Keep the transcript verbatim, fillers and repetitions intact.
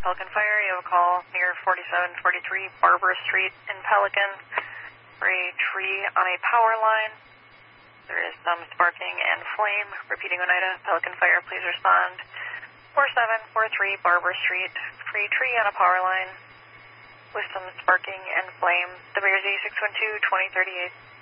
Pelican Fire. You have a call near forty-seven forty-three Barbara Street in Pelican for a tree on a power line. There is some sparking and flame. Repeating Oneida, Pelican Fire, please respond. forty-seven forty-three Barbara Street, free tree on a power line with some sparking and flame. W R Z six one two, twenty thirty-eight.